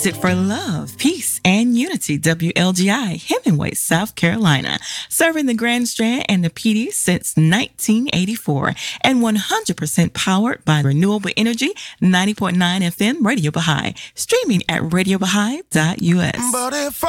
Music for love, peace, and unity. WLGI, Hemingway, South Carolina. Serving the Grand Strand and the PD since 1984. And 100% powered by renewable energy. 90.9 FM, Radio Baha'i. Streaming at radiobaha'i.us. But if